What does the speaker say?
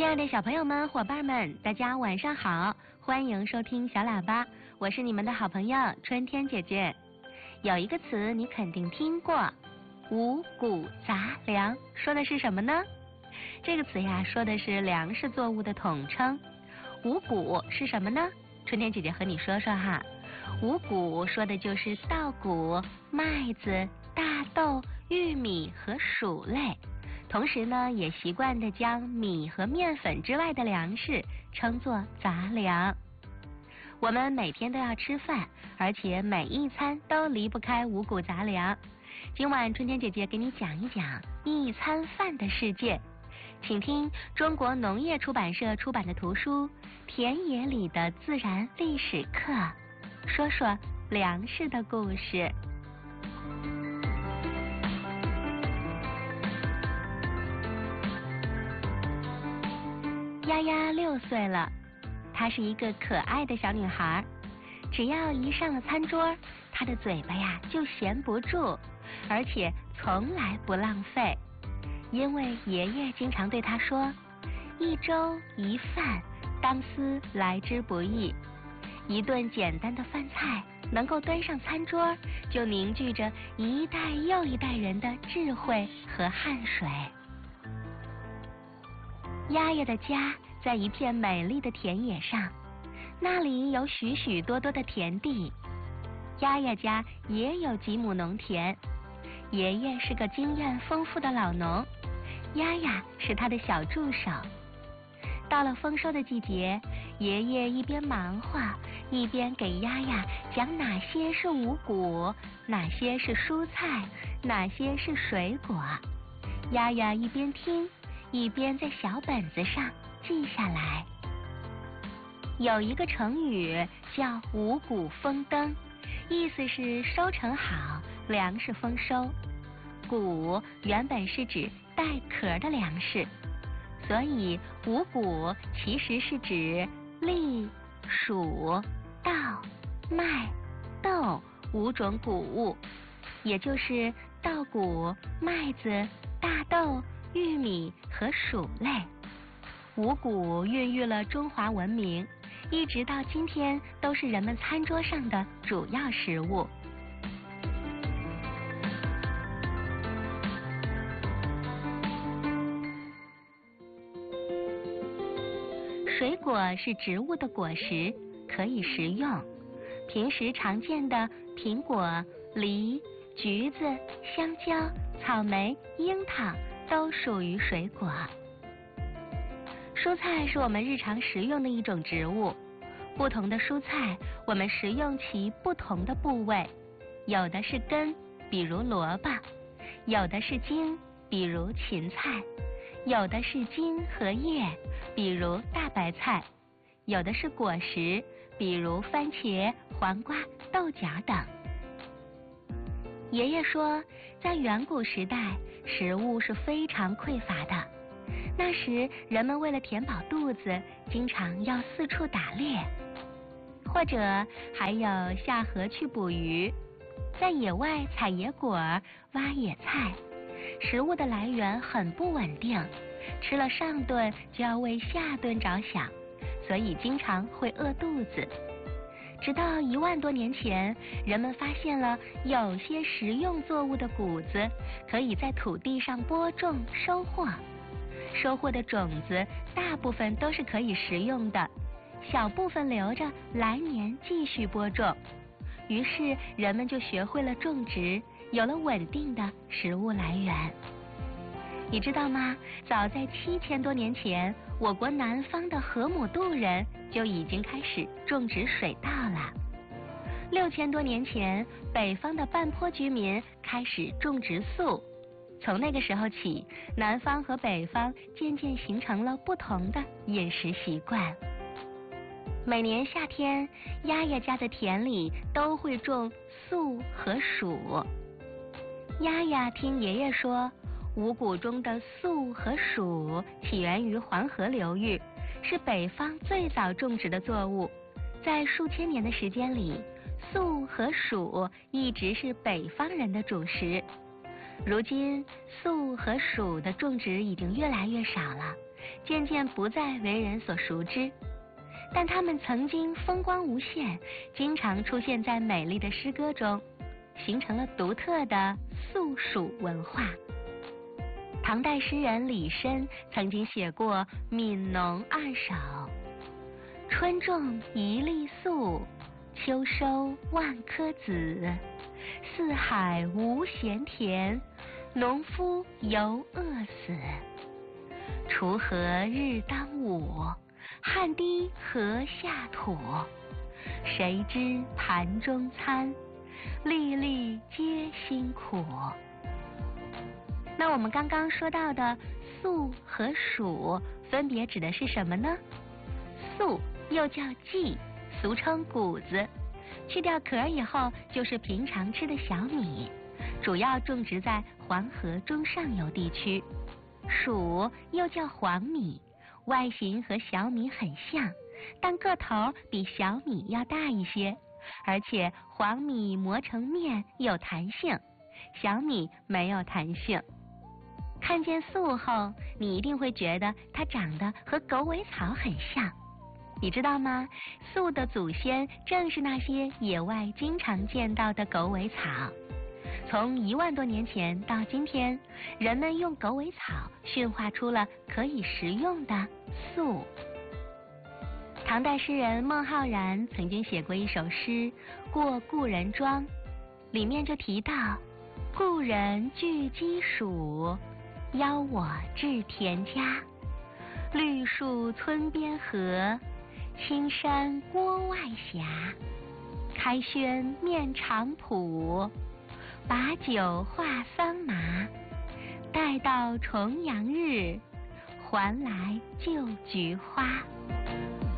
亲爱的小朋友们、伙伴们，大家晚上好，欢迎收听小喇叭，我是你们的好朋友春天姐姐。有一个词你肯定听过，五谷杂粮，说的是什么呢？这个词呀，说的是粮食作物的统称。五谷是什么呢？春天姐姐和你说说哈。五谷说的就是稻谷、麦子、大豆、玉米和薯类。同时呢，也习惯地将米和面粉之外的粮食称作杂粮。我们每天都要吃饭，而且每一餐都离不开五谷杂粮。今晚春天姐姐给你讲一讲一餐饭的世界，请听中国农业出版社出版的图书《田野里的自然历史课》，说说粮食的故事。丫丫6岁了，她是一个可爱的小女孩。只要一上了餐桌，她的嘴巴呀就闲不住，而且从来不浪费。因为爷爷经常对她说，一粥一饭，当思来之不易。一顿简单的饭菜能够端上餐桌，就凝聚着一代又一代人的智慧和汗水。丫丫的家在一片美丽的田野上，那里有许许多多的田地。丫丫家也有几亩农田，爷爷是个经验丰富的老农，丫丫是他的小助手。到了丰收的季节，爷爷一边忙活，一边给丫丫讲哪些是五谷，哪些是蔬菜，哪些是水果。丫丫一边听，一边在小本子上记下来。有一个成语叫五谷丰登，意思是收成好，粮食丰收。谷原本是指带壳的粮食，所以五谷其实是指栗、黍、稻、麦、豆5种谷物，也就是稻谷、麦子、大豆、玉米和薯类。五谷孕育了中华文明，一直到今天都是人们餐桌上的主要食物。水果是植物的果实，可以食用。平时常见的苹果、梨、橘子、香蕉、草莓、樱桃都属于水果。蔬菜是我们日常食用的一种植物，不同的蔬菜我们食用其不同的部位，有的是根，比如萝卜；有的是茎，比如芹菜；有的是茎和叶，比如大白菜；有的是果实，比如番茄、黄瓜、豆角等。爷爷说，在远古时代，食物是非常匮乏的。那时人们为了填饱肚子，经常要四处打猎，或者还有下河去捕鱼，在野外采野果、挖野菜。食物的来源很不稳定，吃了上顿就要为下顿着想，所以经常会饿肚子。直到1万多年前，人们发现了有些食用作物的谷子可以在土地上播种收获，收获的种子大部分都是可以食用的，小部分留着来年继续播种。于是人们就学会了种植，有了稳定的食物来源。你知道吗？早在7000多年前，我国南方的河姆渡人就已经开始种植水稻了。6000多年前，北方的半坡居民开始种植粟。从那个时候起，南方和北方渐渐形成了不同的饮食习惯。每年夏天，丫丫家的田里都会种粟和黍。丫丫听爷爷说，五谷中的粟和黍起源于黄河流域，是北方最早种植的作物。在数千年的时间里，粟和黍一直是北方人的主食。如今，粟和黍的种植已经越来越少了， 渐渐不再为人所熟知，但它们曾经风光无限，经常出现在美丽的诗歌中，形成了独特的宿蜀文化。唐代诗人李绅曾经写过《悯农二首》：春种一粒粟，秋收万颗子。四海无闲田，农夫犹饿死。锄禾日当午，汗滴禾下土。谁知盘中餐，粒粒皆辛苦。那我们刚刚说到的粟和黍分别指的是什么呢？粟又叫稷，俗称谷子，去掉壳以后就是平常吃的小米，主要种植在黄河中上游地区。黍又叫黄米，外形和小米很像，但个头比小米要大一些，而且黄米磨成面有弹性，小米没有弹性。看见粟后，你一定会觉得它长得和狗尾草很像。你知道吗？粟的祖先正是那些野外经常见到的狗尾草。从1万多年前到今天，人们用狗尾草驯化出了可以食用的粟。唐代诗人孟浩然曾经写过一首诗《过故人庄》，里面就提到：故人具鸡黍，邀我至田家。绿树村边合，青山郭外斜。开轩面场圃，把酒话桑麻。待到重阳日，还来就菊花。